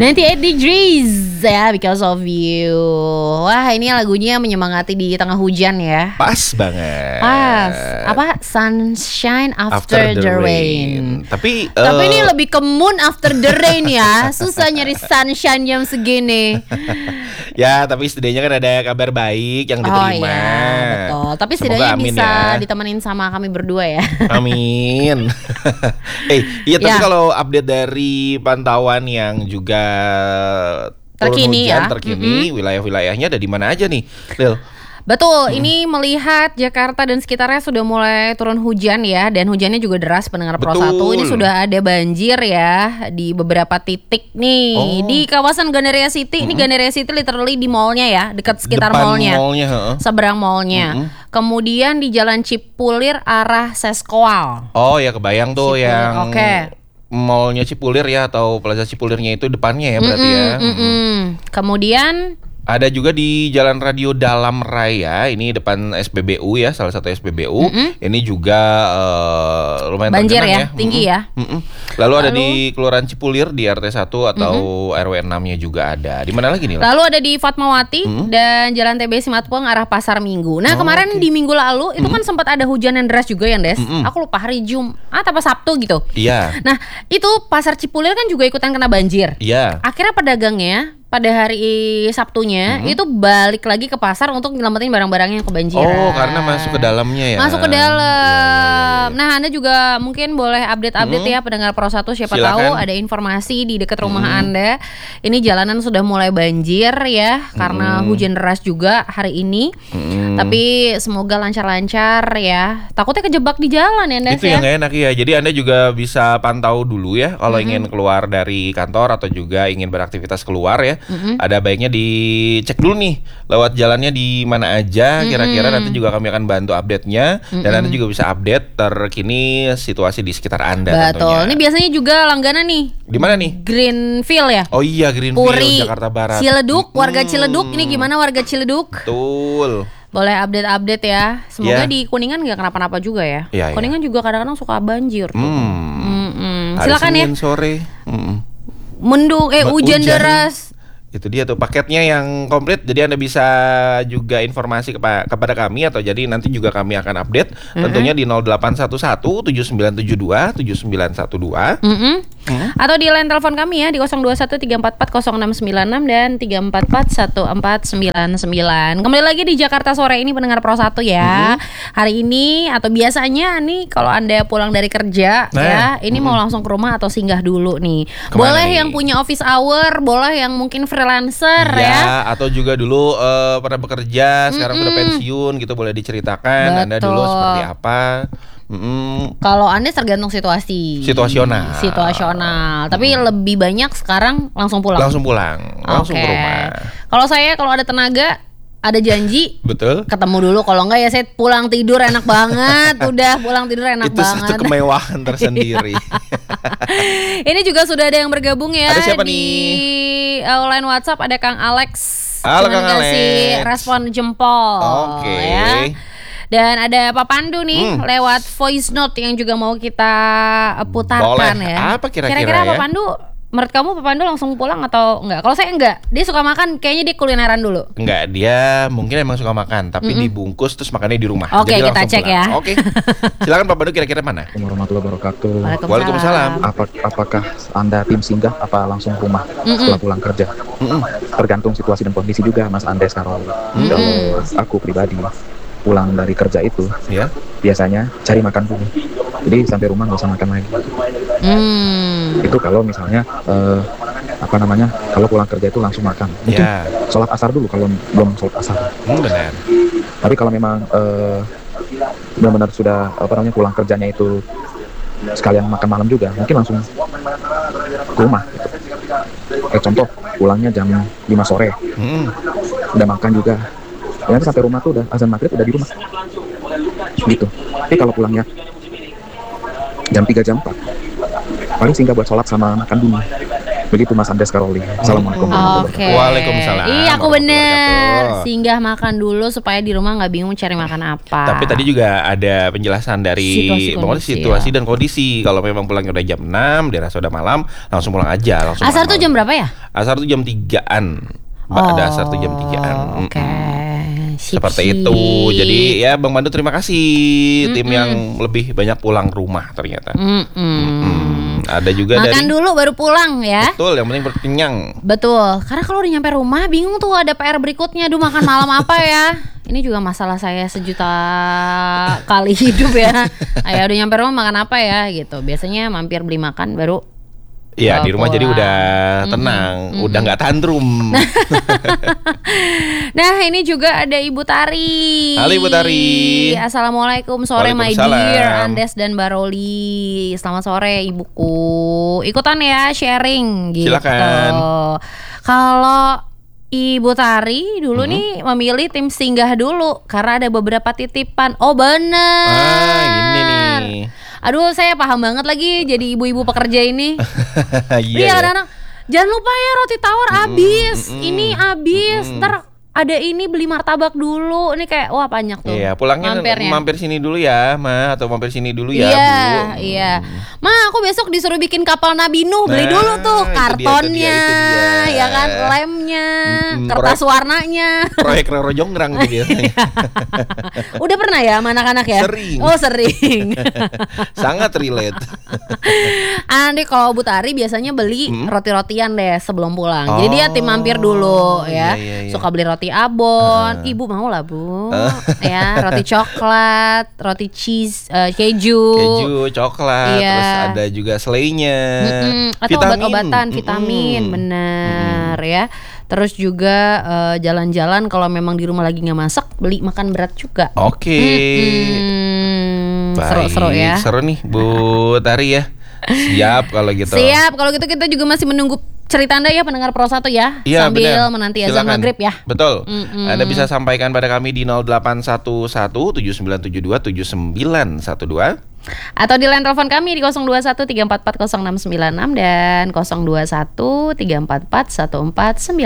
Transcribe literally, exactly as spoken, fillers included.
ninety-eight degrees ya, Because of You. Wah, ini lagunya menyemangati di tengah hujan ya. Pas banget. Pas. Apa? Sunshine after, after the, the rain. rain. Tapi Tapi uh... ini lebih ke moon after the rain ya. Susah nyari sunshine jam segini. Ya, tapi setidaknya kan ada kabar baik yang diterima. Oh iya, betul. Tapi setidaknya bisa ya. ditemenin sama kami berdua ya. Amin. Eh, iya tapi Ya. kalau update dari pantauan yang juga Terkini turun hujan ya. terkini, Mm-hmm. wilayah-wilayahnya ada di mana aja nih, Lil? Betul, hmm. ini melihat Jakarta dan sekitarnya sudah mulai turun hujan ya. Dan hujannya juga deras, pendengar Pro satu. Ini sudah ada banjir ya di beberapa titik nih. Oh. Di kawasan Gandaria City, hmm. ini Gandaria City literally di mallnya ya, dekat sekitar Depan mallnya, mallnya huh? seberang mallnya. hmm. Kemudian di Jalan Cipulir arah Seskoal. Oh ya, kebayang tuh Cipulir. Yang okay. mallnya Cipulir ya, atau Plaza Cipulirnya itu depannya ya berarti mm-mm, ya. Mm-mm. Kemudian ada juga di Jalan Radio Dalam Raya, ini depan S P B U ya, salah satu S P B U. Mm-mm. Ini juga uh, lumayan banjir ya, ya, tinggi Mm-mm. ya. Mm-mm. Lalu, Lalu ada di Kelurahan Cipulir di R T satu atau mm-hmm. R W enam-nya juga ada. Di mana lagi nih? Lalu ada di Fatmawati mm-hmm. dan Jalan T B Simatupang arah Pasar Minggu. Nah, oh, kemarin okay. di minggu lalu itu mm-hmm. kan sempat ada hujan yang deras juga ya, Des. Mm-hmm. Aku lupa hari Jumat apa Sabtu gitu. Iya. Nah, itu Pasar Cipulir kan juga ikutan kena banjir. Iya. Akhirnya pedagangnya pada hari Sabtunya mm-hmm. itu balik lagi ke pasar untuk nyelamatin barang-barangnya yang kebanjiran. Oh, karena masuk ke dalamnya ya. Masuk ke dalam. Ya, ya, ya. Nah, Anda juga mungkin boleh update-update mm-hmm. ya pendengar Pro satu, siapa Silakan. tahu ada informasi di dekat rumah mm-hmm. Anda. Ini jalanan sudah mulai banjir ya karena mm-hmm. hujan deras juga hari ini. Mm-hmm. Tapi semoga lancar-lancar ya. Takutnya kejebak di jalan ya, Ndes. Itu ya? yang gak enak ya. Jadi Anda juga bisa pantau dulu ya kalau mm-hmm. ingin keluar dari kantor atau juga ingin beraktivitas keluar ya. Mm-hmm. Ada baiknya dicek dulu nih lewat jalannya di mana aja kira-kira, mm-hmm. nanti juga kami akan bantu update-nya, mm-hmm. dan Anda juga bisa update terkini situasi di sekitar Anda. Betul. Tentunya. Ini biasanya juga langganan nih. Di mana nih? Greenfield ya. Oh iya, Greenfield Puri, Jakarta Barat. Ciledug, warga hmm. Ciledug. Ini gimana warga Ciledug? Betul. Boleh update-update ya. Semoga yeah. di Kuningan nggak kenapa-napa juga ya. Yeah, Kuningan yeah. juga kadang-kadang suka banjir. Tuh. Hmm. Silakan ya. Sore. Mm-mm. Mendung, eh hujan deras. Itu dia tuh paketnya yang komplit. Jadi Anda bisa juga informasi kepa- kepada kami, atau jadi nanti juga kami akan update mm-hmm. tentunya di nol delapan satu satu tujuh sembilan tujuh dua tujuh sembilan satu dua mm-hmm. mm-hmm. atau di line telepon kami ya di nol dua satu tiga empat empat nol enam sembilan enam dan tiga empat empat satu empat sembilan sembilan. Kembali lagi di Jakarta Sore ini pendengar Pro satu ya. Mm-hmm. Hari ini atau biasanya nih kalau Anda pulang dari kerja nah, ya, ini mm-hmm. mau langsung ke rumah atau singgah dulu nih. Kemana boleh nih? Yang punya office hour, boleh yang mungkin freelancer ya, ya. Atau juga dulu uh, pernah bekerja, sekarang mm-mm. sudah pensiun gitu, boleh diceritakan. Betul. Anda dulu seperti apa? Mm-mm. Kalau Anda tergantung situasi. Situasional. Situasional. Tapi mm. lebih banyak sekarang langsung pulang. Langsung pulang, langsung okay. ke rumah. Kalau saya kalau ada tenaga, ada janji, betul. Ketemu dulu, kalau enggak ya saya pulang tidur enak banget. Udah pulang tidur enak itu banget. Itu satu kemewahan tersendiri. Ini juga sudah ada yang bergabung ya. Ada siapa di nih? Uh, line WhatsApp ada Kang Alex. Halo Kang Alex. Kasih respon jempol. Oke. Okay. Ya. Dan ada Pak Pandu nih hmm. lewat voice note yang juga mau kita putarkan. Boleh. Ya. Apa kira-kira, kira-kira ya? Pak Pandu, menurut kamu Pak Pandu langsung pulang atau enggak? Kalau saya enggak, dia suka makan, kayaknya dia kulineran dulu. Enggak, dia mungkin emang suka makan, tapi mm-hmm. dibungkus terus makannya di rumah. Oke, okay, kita cek pulang. Ya. Oke, okay. Silakan Pak Pandu, kira-kira mana? Warahmatullahi wabarakatuh. Waalaikumsalam. Waalaikumsalam. Apa, apakah Anda tim singgah apa langsung rumah mm-hmm. setelah pulang kerja? Mm-hmm. Tergantung situasi dan kondisi juga, Mas Andes. Kalau mm-hmm. kalau aku pribadi pulang dari kerja itu, yeah. biasanya cari makan dulu. Jadi sampai rumah nggak usah makan lagi. Mm. Itu kalau misalnya uh, apa namanya, kalau pulang kerja itu langsung makan. Mungkin yeah. sholat asar dulu kalau belum sholat asar. Hmm, benar. Tapi kalau memang uh, benar-benar sudah apa namanya pulang kerjanya itu sekalian makan malam juga, mungkin langsung ke rumah. Gitu. Eh, contoh pulangnya jam lima sore, hmm. udah makan juga. Ya, nanti sampai rumah tuh udah azan maghrib udah di rumah. Gitu. Tapi kalau pulangnya jam tiga jam empat, paling singgah buat sholat sama makan dulu. Begitu Mas Andes Karoli. Assalamualaikum warahmatullahi Oke. Waalaikumsalam Iya aku warahmatullahi bener. wabarakatuh. Singgah makan dulu supaya di rumah nggak bingung cari makan apa. Tapi tadi juga ada penjelasan dari Situasi, Bang Oli, kondisi, situasi ya. dan kondisi. Kalau memang pulangnya udah jam enam, dirasa udah malam, langsung pulang aja. Langsung Asar tuh malam. jam berapa ya? Asar tuh jam tigaan. Mbak, ada asar tuh jam tigaan. Oh, Oke. Sip, Seperti sip. itu. Jadi ya Bang Pandu terima kasih. Tim yang lebih banyak pulang rumah ternyata. Mm-mm. Hmm, ada juga Makan dari dulu baru pulang ya. betul, yang penting berkenyang. Betul, karena kalau udah nyampe rumah bingung tuh ada P R berikutnya. Aduh makan malam apa ya? Ini juga masalah saya sejuta kali hidup ya. Ayo udah nyampe rumah makan apa ya gitu. Biasanya mampir beli makan baru. Iya, Oh, di rumah jadi pulang. udah tenang, udah nggak tantrum. Nah ini juga ada Ibu Tari. Halo, Ibu Tari. Assalamualaikum sore my Waalaikumsalam. dear Andes dan Baroli. Selamat sore ibuku. Ikutan ya sharing gitu. Silakan. Kalau Ibu Tari dulu Mm-hmm. nih memilih tim singgah dulu karena ada beberapa titipan. Oh bener. Ah, ini nih. Aduh saya paham banget lagi jadi ibu-ibu pekerja ini. Iya. Iya kadang-kadang jangan lupa ya roti tawar habis, mm-mm, ini habis, mm-mm. ntar ada ini beli martabak dulu, ini kayak wah banyak tuh. Iya, pulangnya mampirnya. mampir sini dulu ya, Ma, atau mampir sini dulu ya, Iya, Bu. iya. Ma, aku besok disuruh bikin kapal Nabi Nuh, beli Nah, dulu tuh itu dia, kartonnya, itu dia, itu dia. ya kan, lemnya, Mm-mm, kertas proyek- warnanya. Proyek Roro Jonggrang tuh biasanya. Udah pernah ya sama anak-anak ya? Sering. Oh sering. Sangat relate. Nanti kalau Bu Tari biasanya beli Hmm? roti-rotian deh sebelum pulang. Jadi Oh, dia tim mampir dulu ya. iya, iya, iya. Suka beli roti abon. Ibu mau lah Bu. Ya, roti coklat, roti cheese, eh, keju. Keju, coklat, Iya. terus ada juga selainya. Mm-mm. Atau obat-obatan, vitamin, Mm-mm. bener ya. Terus juga eh, jalan-jalan kalau memang di rumah lagi nggak masak, beli makan berat juga. Oke. Mm-mm. Baik, Seru-seru ya. Seru nih Bu Tari ya. Siap kalau gitu. Siap, kalau gitu kita juga masih menunggu cerita Anda ya pendengar Pro satu ya. Iya, sambil benar. menanti azan Silakan. maghrib ya. Betul. Mm-mm. Anda bisa sampaikan pada kami di nol delapan satu satu tujuh sembilan tujuh dua tujuh sembilan satu dua Atau di line telepon kami di nol dua satu tiga empat empat nol enam sembilan enam dan nol dua satu tiga empat empat satu empat sembilan